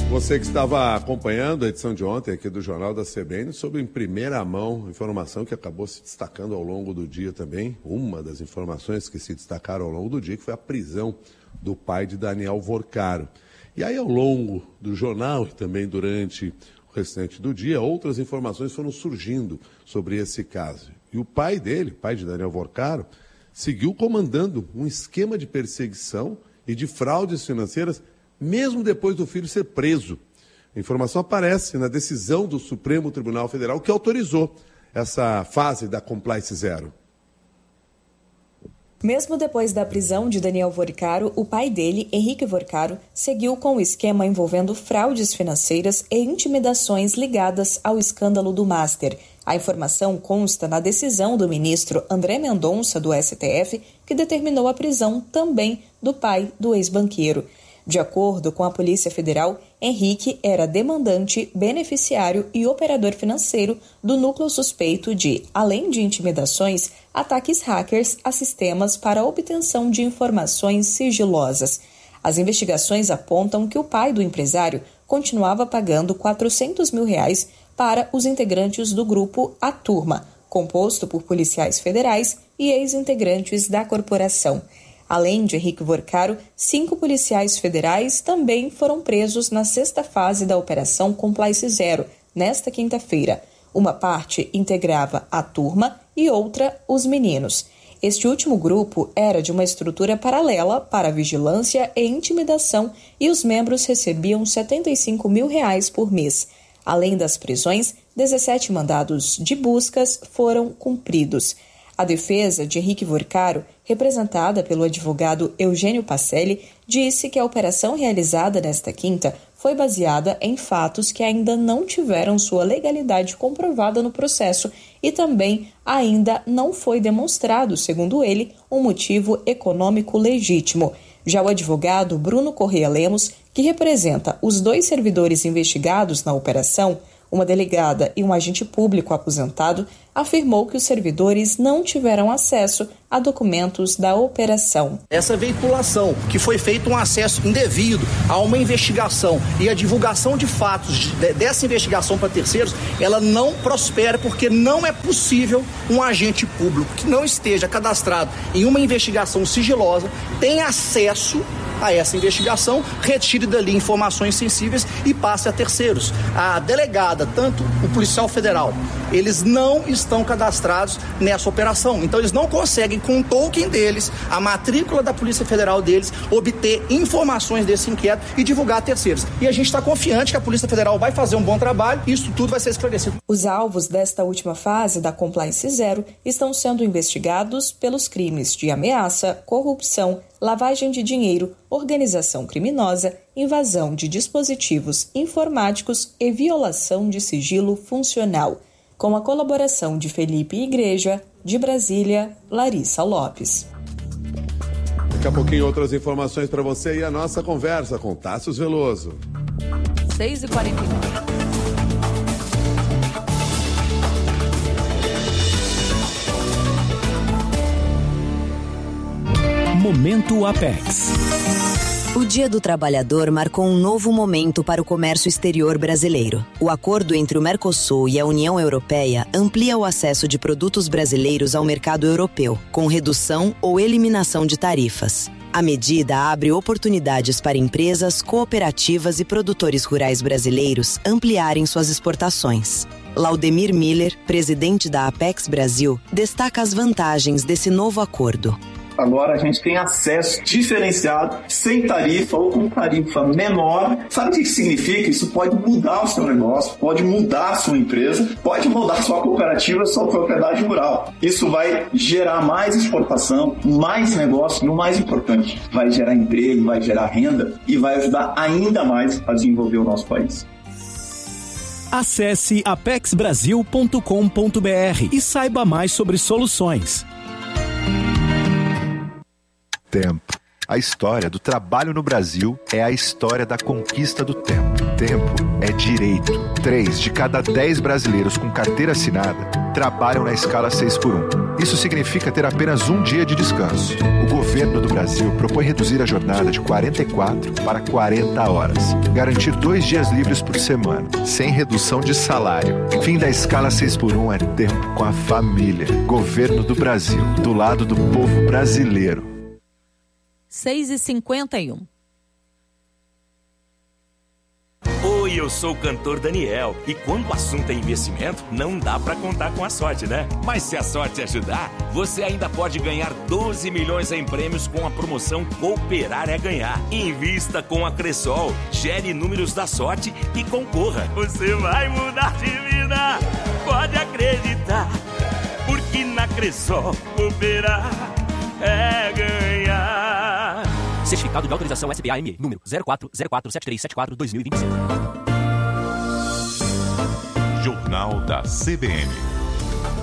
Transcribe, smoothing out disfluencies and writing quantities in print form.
Você que estava acompanhando a edição de ontem aqui do Jornal da CBN, sobre em primeira mão, informação que acabou se destacando ao longo do dia também, uma das informações que se destacaram ao longo do dia, que foi a prisão do pai de Daniel Vorcaro. E aí, ao longo do jornal e também durante o restante do dia, outras informações foram surgindo sobre esse caso. E o pai dele, pai de Daniel Vorcaro, seguiu comandando um esquema de perseguição e de fraudes financeiras mesmo depois do filho ser preso. A informação aparece na decisão do Supremo Tribunal Federal que autorizou essa fase da Compliance Zero. Mesmo depois da prisão de Daniel Vorcaro, o pai dele, Henrique Vorcaro, seguiu com o esquema envolvendo fraudes financeiras e intimidações ligadas ao escândalo do Master. A informação consta na decisão do ministro André Mendonça, do STF, que determinou a prisão também do pai do ex-banqueiro. De acordo com a Polícia Federal, Henrique era demandante, beneficiário e operador financeiro do núcleo suspeito de, além de intimidações, ataques hackers a sistemas para a obtenção de informações sigilosas. As investigações apontam que o pai do empresário continuava pagando R$400 mil para os integrantes do grupo A Turma, composto por policiais federais e ex-integrantes da corporação. Além de Henrique Vorcaro, 5 policiais federais também foram presos na sexta fase da Operação Compliance Zero, nesta quinta-feira. Uma parte integrava a turma e outra os meninos. Este último grupo era de uma estrutura paralela para vigilância e intimidação e os membros recebiam R$75 mil por mês. Além das prisões, 17 mandados de buscas foram cumpridos. A defesa de Henrique Vorcaro, representada pelo advogado Eugênio Pacelli, disse que a operação realizada nesta quinta foi baseada em fatos que ainda não tiveram sua legalidade comprovada no processo e também ainda não foi demonstrado, segundo ele, um motivo econômico legítimo. Já o advogado Bruno Correia Lemos, que representa os 2 servidores investigados na operação, uma delegada e um agente público aposentado, afirmou que os servidores não tiveram acesso a documentos da operação. Essa veiculação, que foi feito um acesso indevido a uma investigação e a divulgação de fatos dessa investigação para terceiros, ela não prospera porque não é possível um agente público que não esteja cadastrado em uma investigação sigilosa tenha acesso a essa investigação, retire dali informações sensíveis e passe a terceiros. A delegada, tanto o policial federal, eles não estão cadastrados nessa operação. Então eles não conseguem, com o token deles, a matrícula da Polícia Federal deles, obter informações desse inquérito e divulgar a terceiros. E a gente está confiante que a Polícia Federal vai fazer um bom trabalho e isso tudo vai ser esclarecido. Os alvos desta última fase da Compliance Zero estão sendo investigados pelos crimes de ameaça, corrupção, lavagem de dinheiro, organização criminosa, invasão de dispositivos informáticos e violação de sigilo funcional. Com a colaboração de Felipe Igreja, de Brasília, Larissa Lopes. Daqui a pouquinho outras informações para você e a nossa conversa com Tássio Veloso. 6h49. Momento Apex. O Dia do Trabalhador marcou um novo momento para o comércio exterior brasileiro. O acordo entre o Mercosul e a União Europeia amplia o acesso de produtos brasileiros ao mercado europeu, com redução ou eliminação de tarifas. A medida abre oportunidades para empresas, cooperativas e produtores rurais brasileiros ampliarem suas exportações. Laudemir Miller, presidente da Apex Brasil, destaca as vantagens desse novo acordo. Agora a gente tem acesso diferenciado, sem tarifa ou com tarifa menor. Sabe o que significa? Isso pode mudar o seu negócio, pode mudar a sua empresa, pode mudar a sua cooperativa, a sua propriedade rural. Isso vai gerar mais exportação, mais negócio e o mais importante, vai gerar emprego, vai gerar renda e vai ajudar ainda mais a desenvolver o nosso país. Acesse apexbrasil.com.br e saiba mais sobre soluções. Tempo. A história do trabalho no Brasil é a história da conquista do tempo. Tempo é direito. 3 de cada 10 brasileiros com carteira assinada trabalham na escala 6x1. Isso significa ter apenas um dia de descanso. O governo do Brasil propõe reduzir a jornada de 44 para 40 horas. Garantir 2 dias livres por semana, sem redução de salário. Fim da escala 6x1 é tempo com a família. Governo do Brasil, do lado do povo brasileiro. 6h51. Oi, eu sou o cantor Daniel. E quando o assunto é investimento, não dá pra contar com a sorte, né? Mas se a sorte ajudar, você ainda pode ganhar 12 milhões em prêmios com a promoção Cooperar é Ganhar. Invista com a Cressol, gere números da sorte e concorra. Você vai mudar de vida, pode acreditar. Porque na Cressol, cooperar é ganhar. Certificado de autorização SBAME, número 04047374-2025. Jornal da CBN.